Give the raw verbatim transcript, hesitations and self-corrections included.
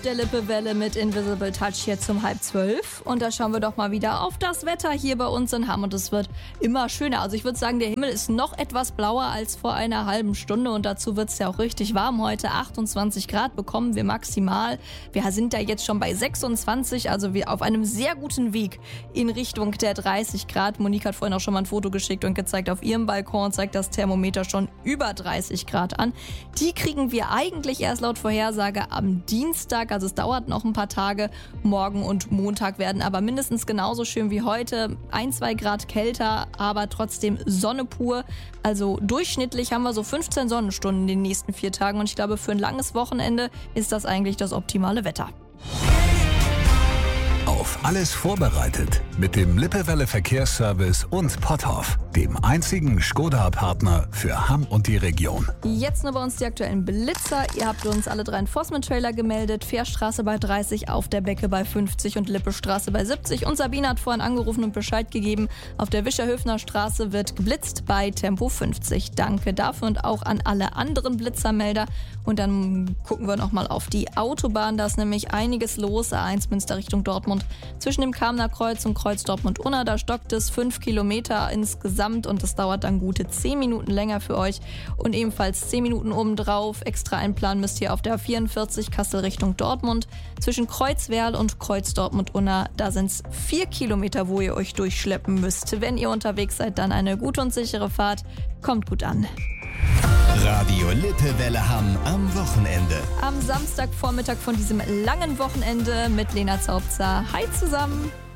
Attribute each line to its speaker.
Speaker 1: Der Lippe-Welle mit Invisible Touch hier zum halb zwölf. Und da schauen wir doch mal wieder auf das Wetter hier bei uns in Hamm. Und es wird immer schöner. Also ich würde sagen, der Himmel ist noch etwas blauer als vor einer halben Stunde. Und dazu wird es ja auch richtig warm heute. achtundzwanzig Grad bekommen wir maximal. Wir sind da jetzt schon bei sechsundzwanzig. Also wir auf einem sehr guten Weg in Richtung der dreißig Grad. Monique hat vorhin auch schon mal ein Foto geschickt und gezeigt, auf ihrem Balkon zeigt das Thermometer schon über dreißig Grad an. Die kriegen wir eigentlich erst laut Vorhersage am Dienstag. Also es dauert noch ein paar Tage. Morgen und Montag werden aber mindestens genauso schön wie heute. Ein, zwei Grad kälter, aber trotzdem Sonne pur. Also durchschnittlich haben wir so fünfzehn Sonnenstunden in den nächsten vier Tagen. Und ich glaube, für ein langes Wochenende ist das eigentlich das optimale Wetter.
Speaker 2: Auf alles vorbereitet mit dem Lippe-Welle Verkehrsservice und Potthoff, dem einzigen Skoda-Partner für Hamm und die Region.
Speaker 1: Jetzt nur bei uns die aktuellen Blitzer. Ihr habt uns alle drei Enforcement-Trailer gemeldet. Fährstraße bei dreißig, auf der Becke bei fünfzig und Lippestraße bei siebzig. Und Sabine hat vorhin angerufen und Bescheid gegeben. Auf der Wischerhöfner Straße wird geblitzt bei Tempo fünfzig. Danke dafür und auch an alle anderen Blitzermelder. Und dann gucken wir nochmal auf die Autobahn. Da ist nämlich einiges los. A eins Münster Richtung Dortmund. Zwischen dem Kamener Kreuz und Kreuz Dortmund-Unna, da stockt es fünf Kilometer insgesamt und das dauert dann gute zehn Minuten länger für euch. Und ebenfalls zehn Minuten obendrauf. Extra einplanen müsst ihr auf der vierundvierzig Kassel Richtung Dortmund. Zwischen Kreuzwerl und Kreuz Dortmund-Unna, da sind es vier Kilometer, wo ihr euch durchschleppen müsst. Wenn ihr unterwegs seid, dann eine gute und sichere Fahrt. Kommt gut an.
Speaker 3: Radio Lippe-Welle Hamm am Wochenende.
Speaker 1: Am Samstagvormittag von diesem langen Wochenende mit Lena Zaubzer. Hi zusammen!